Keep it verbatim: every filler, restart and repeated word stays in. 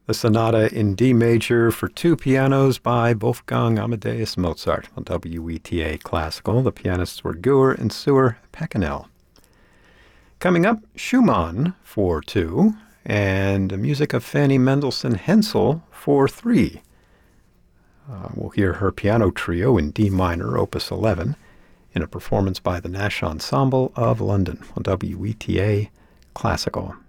the Sonata in D major for two pianos by Wolfgang Amadeus Mozart on W E T A Classical. The pianists were Guer and Suhr Pekanel. Coming up, Schumann for two, and the music of Fanny Mendelssohn Hensel for three. Uh, we'll hear her piano trio in D minor, opus eleven, in a performance by the Nash Ensemble of London on W E T A Classical.